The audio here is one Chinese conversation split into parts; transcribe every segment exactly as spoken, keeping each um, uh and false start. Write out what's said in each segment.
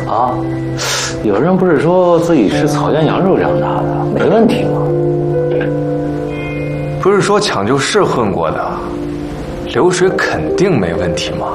啊，有人不是说自己吃草原羊肉长大的，没问题吗？ 不是说抢救室混过的，流水肯定没问题吗？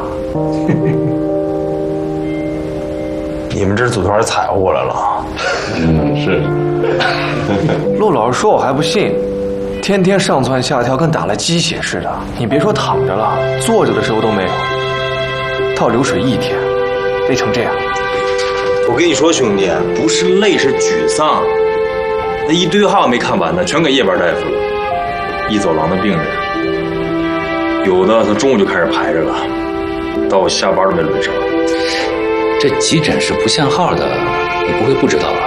你们这组团踩过来了？ 嗯，是。 陆老师说我还不信，天天上蹿下跳，跟打了鸡血似的。你别说躺着了，坐着的时候都没有。套流水一天，累成这样。 我跟你说，兄弟，不是累是沮丧。那一堆号没看完呢，全给夜班大夫了。一走廊的病人，有的他中午就开始排着了，到我下班都没轮上。 这急诊是不限号的，你不会不知道吧？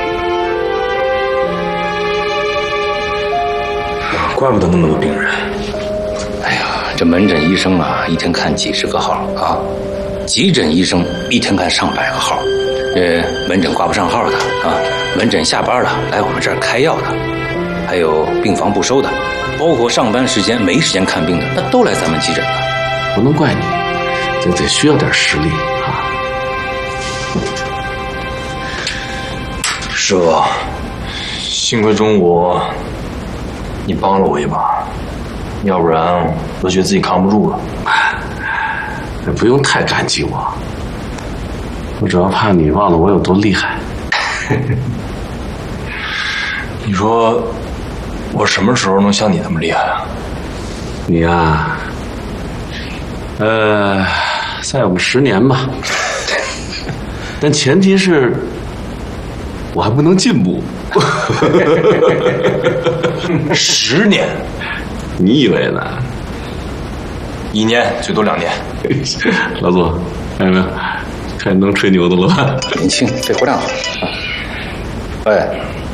怪不得那么多病人。 哎呀，这门诊医生啊，一天看几十个号啊，急诊医生一天看上百个号。这门诊挂不上号的啊，门诊下班了来我们这儿开药的，还有病房不收的，包括上班时间没时间看病的，那都来咱们急诊了。 不能怪你，这得需要点实力啊。 师傅，幸亏中午你帮了我一把，要不然我觉得自己扛不住了。 也不用太感激我，我主要怕你忘了我有多厉害。 你说我什么时候能像你那么厉害啊？ 你呀、啊，呃，再有个十年吧，但前提是我还不能进步。 十年？ 你以为呢？ 一年，最多两年。 老左，看见没有？看你能吹牛的了吧？ 年轻，肺活量好。哎，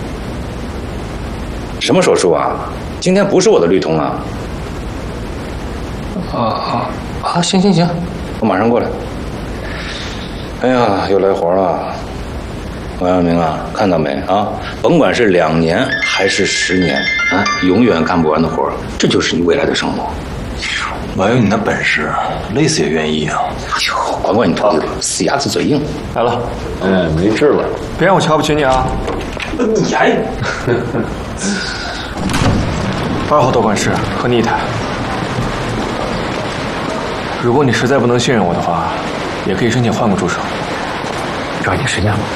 什么手术啊？今天不是我的绿通啊。啊啊啊！行行行，我马上过来。哎呀，又来活了。王阳明啊，看到没啊？甭管是两年还是十年啊，永远干不完的活，这就是你未来的生活。 我有你那本事，累死也愿意啊！ 哎呦，管管你徒弟吧，死鸭子嘴硬。 来了， 哎，没治了。 别让我瞧不起你啊！ 你还二号多管事和你一台。如果你实在不能信任我的话，也可以申请换个助手。抓紧时间吧。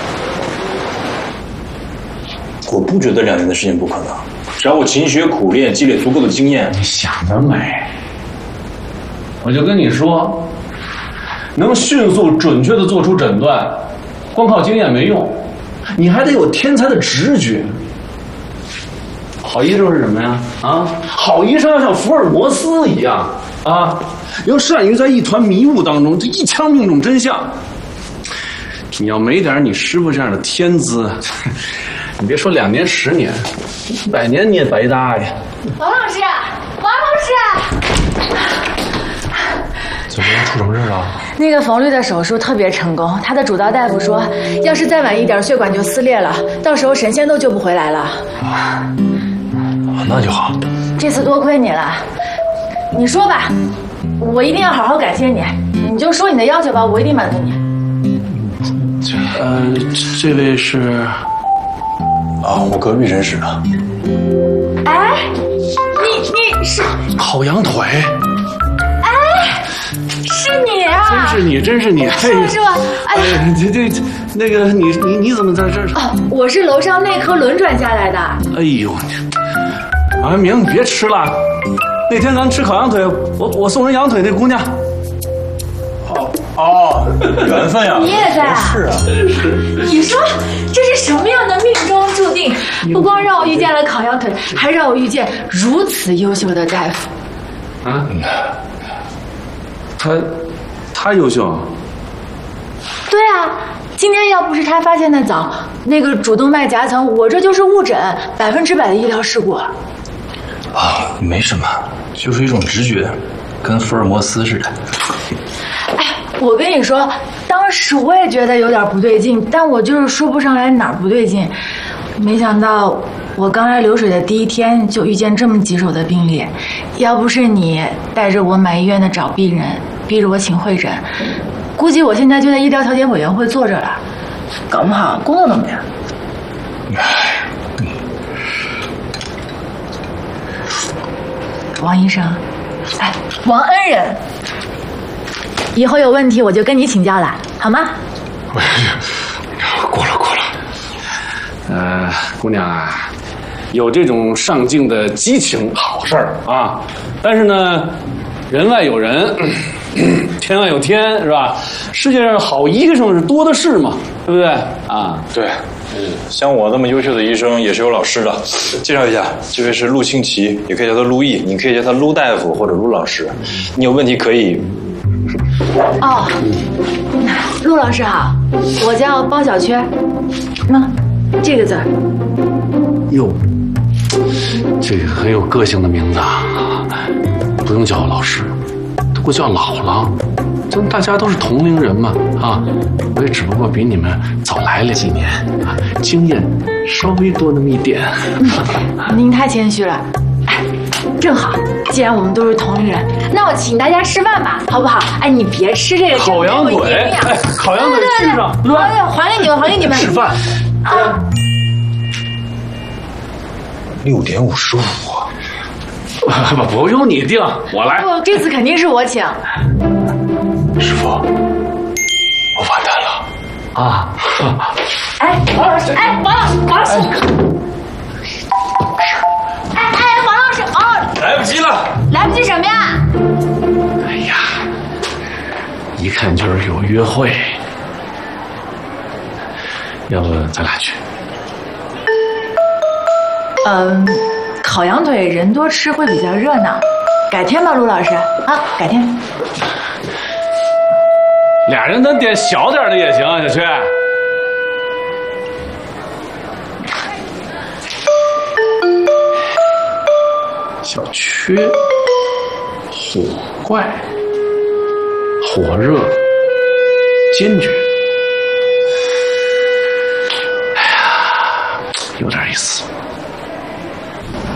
我不觉得两年的事情不可能，只要我勤学苦练，积累足够的经验。 你想得美！我就跟你说，能迅速准确地做出诊断，光靠经验没用，你还得有天才的直觉。好医生是什么呀？啊，好医生要像福尔摩斯一样啊，要善于在一团迷雾当中，这一枪命中真相。你要没点你师傅这样的天资，你别说两年十年，一百年你也白搭呀。 王老师，王老师， 怎么样？出什么事了？ 那个冯律的手术特别成功，他的主刀大夫说，要是再晚一点，血管就撕裂了，到时候神仙都救不回来了。 啊，那就好。 这次多亏你了，你说吧，我一定要好好感谢你。你就说你的要求吧，我一定满足你。 呃，这位是啊，我隔壁诊室的。 哎，你你是烤羊腿。 哎，是你啊！ 真是你，真是你！ 是吧？是吧？哎呀， 这这那个你你你怎么在这儿？ 哦，我是楼上内科轮转下来的。 哎呦，王阳明，你别吃了。那天咱吃烤羊腿，我我送人羊腿那姑娘。 哦哦，缘分呀！ 你也在啊？ 是啊。 你说这是什么样的命中注定？不光让我遇见了烤羊腿，还让我遇见如此优秀的大夫。 啊？他他优秀？ 对啊，今天要不是他发现的早，那个主动脉夹层，我这就是误诊，百分之百的医疗事故。 啊，没什么，就是一种直觉，跟福尔摩斯似的。 哎，我跟你说，当时我也觉得有点不对劲，但我就是说不上来哪儿不对劲。没想到我刚来流水的第一天就遇见这么棘手的病例，要不是你带着我满医院的找病人，逼着我请会诊，估计我现在就在医疗调解委员会坐着了。 搞不好工作都没了。王医生，哎，王恩人，以后有问题我就跟你请教了，好吗？ 过了过了。呃，姑娘啊，有这种上进的激情，好事儿啊。但是呢，人外有人，天外有天，是吧？世界上好医生是多的是嘛，对不对？啊， 对。像我这么优秀的医生也是有老师的，介绍一下，这位是陆清奇，也可以叫他陆毅，你可以叫他陆大夫或者陆老师。你有问题可以。 哦，陆老师好，我叫包小缺，那这个字儿。 哟，这个很有个性的名字啊！不用叫我老师，都给我叫姥姥。这大家都是同龄人嘛，啊，我也只不过比你们早来了几年，啊，经验稍微多那么一点。 嗯、您太谦虚了，哎，正好，既然我们都是同龄人，那我请大家吃饭吧，好不好？哎，你别吃这个烤羊腿，哎，烤羊腿吃上， 对对对，还给你们，还给你们。 吃饭。 啊。 六点五十五。 不不用你定，我来。 不，这次肯定是我请。 师傅，我完蛋了啊！ 哎，王老师，哎，王老师，王老师，哎哎，王老师，哦， 来不及了， 来不及什么呀？ 哎呀，一看就是有约会，要不咱俩去？ 嗯，烤羊腿人多吃会比较热闹，改天吧，陆老师啊，改天。 俩人咱点小点的也行啊，小缺。小缺，火怪，火热，坚决。